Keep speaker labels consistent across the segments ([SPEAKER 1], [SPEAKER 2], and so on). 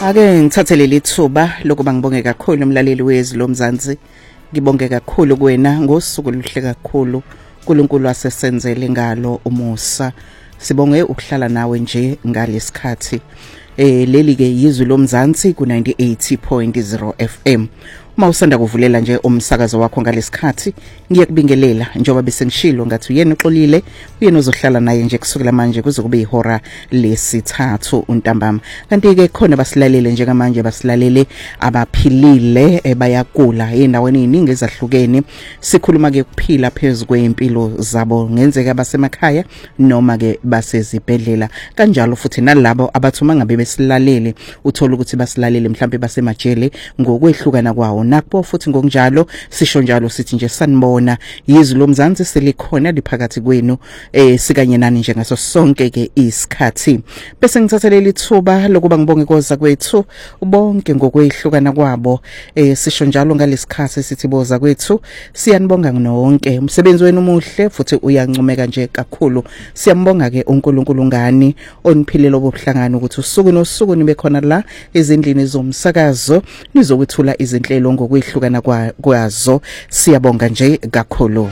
[SPEAKER 1] Ake ngithathele lithuba lokuba ngibonge kakhulu umlaleli wezwi lomzansi. Ngibonge kakhulu kuwena ngosuku oluhle kakhulu. uNkulunkulu asesenzele ngalo umusa. Sibonge ukuhlala nawe nje ngalesikhathi. Leli ke yizwi lomzansi ku 98.0 FM. Uma usanda kuvulela nje umsakazo wakho ngalesikhathi, ngiyakubingelela njengoba bese ngishilo ngathi uyena uxolile, uyena ozohlala naye nje kusukela manje kuze kube ihora lesithathu untambama. Kanti ke khona basilalele njengamanje basilalele abaphilile bayakula endaweni eziningi ezahlukene. Sikhuluma ke ukuphila phezulu kwempilo zabo, ngenzeka basemakhaya noma ke basezibhedlela. Kanjalo futhi nalabo abathuma ngabe besilalele, uthola ukuthi basilalele mhlawumbe basemajele ngokwehlukana kwawo. Nakho futhi ngokunjalo sisho njalo sithi nje sanibona yizwi lomzansi selikhona liphakathi kwenu sikanye nani nje ngaso sonke ke isikhathi. Bese ngithathele lithuba lokuba ngibonge koza kwethu bonke ngokwehlukana kwabo. Sisho njalo ngalesikhathi sithi boza kwethu siyanibonga nonke. Umsebenzi wenu muhle futhi uyancomeka nje kakhulu. Siyambonga ke uNkulunkulu ngani oniphilela obuhlangana ukuthi usuku nosuku nibe khona la ezindlini zomsakazo nizokwethula izinhlelo ngokwehlukana kwazo. Siyabonga nje kakhulu.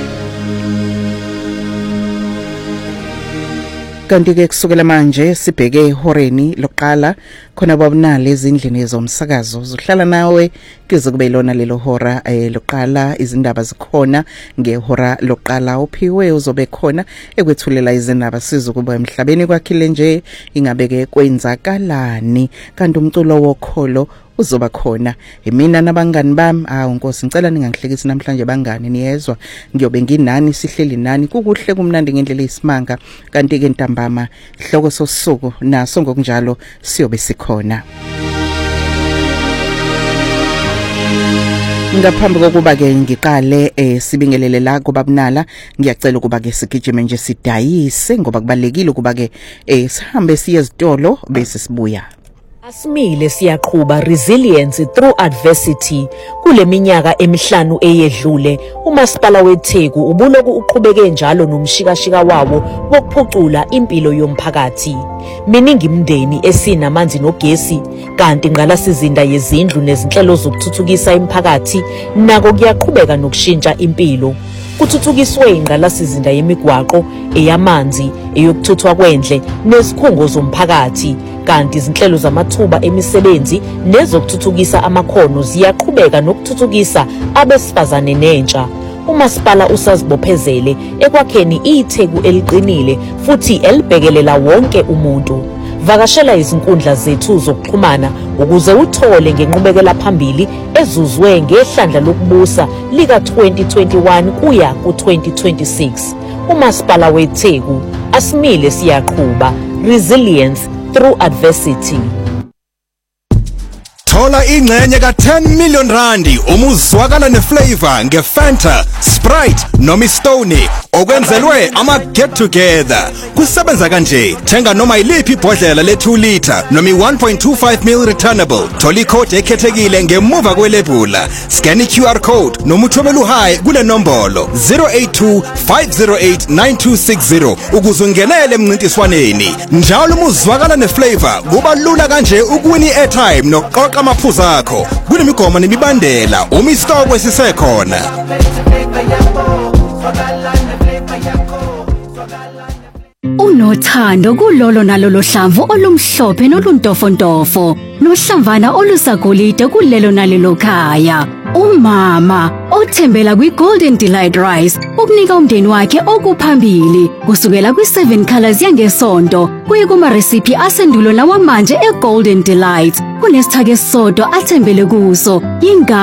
[SPEAKER 1] Kanti ke kusukela manje sibheke ihoreni lokuqala khona babunale ezindlini zomsakazo zohlala nawe kuze kube ilona lelo hora lokuqala. Izindaba zikhona ngehora lokuqala, uphiwe uzobe khona ekwethulela izindaba sizokuba emhlabeni kwakhile nje ingabe ke kwenzakalani. Kanti umculo wokholo uzoba khona. Mina nabangani bami Nkosi ngicela ningangihlekisi namhlanje bangani, niyezwa ngiyobe nginani sihleli nani kukuhle kumnandi ngendlela isimanga. Kanti ke ntambama hloko sosuku naso ngokunjalo siyobe sikhona. Ngaphambi kokuba ke ngiqale sibingelele la kubabunala, ngiyacela ukuba ke sigijime nje sidayise ngoba kubalekile ukuba ke sihambe siye ezitolo bese sibuya.
[SPEAKER 2] Asimile siyaqhuba resilience through adversity. Kule minyaka emihlanu eyedlule, uMasipala weTheku ubuloku uqhubeke njalo nomshikashika wawo wokuphucula impilo yomphakathi. Miningi imindeni esinamanzi nogesi, kanti ingqalasizinda yezindlu nezinhlelo zokuthuthukisa imiphakathi nako kuyaqhubeka nokushintsha impilo. Kuthuthukiswe ingqalasizinda yemigwaqo, eyamanzi, eyokuthuthwa kwendle nezikhungo zomphakathi. Kanti izinhlelo zamathuba emisebenzi nezokuthuthukisa amakhono ziyaqhubeka nokuthuthukisa abesifazane nentsha. uMasipala usazibophezele ekwakheni iTheku eliqinile futhi elibhekelela wonke umuntu. Vakashela izinkundla zethu zokuxhumana ukuze uthole ngenqubekela phambili ezuzwe ngehlandla lokubusa lika 2021 kuya ku2026. uMasipala weTheku, asimile siyaqhuba resilience through adversity.
[SPEAKER 3] Thola ingcenye ka 10 million randi umuzwakala neFlavor ngeFanta, Sprite noma iStone okwenzelwe ama get together. Kusebenza kanje: thenga noma iliphi ibhodlela le 2 liter noma i1.25 ml returnable. Thola icode ekhethekile ngemuva kwelebula. Scan iQR code noma uthobela uhayi kule nombolo 0825089260 ukuze ungenele emncintiswaneni. Njalo umuzwakala neFlavor kuba lula kanje ukuwina i-airtime nokuqoqa amaphuzu akho. Kunemigomo nemibandela uma isitoko sisekhona.
[SPEAKER 4] Unothando kulolo nalolo hlamvu olumhlophe noluntofontofo, nohlamvana olusagolide kulelo nalelo khaya. Umama othembela kwiGolden Delight Rice ukunika umndeni wakhe okuphambili kusukela kwi7 colors yangesonto kuye kuma recipe asendulo nawamanje eGolden Delight. Kunesithake sisodwa athembele kuso.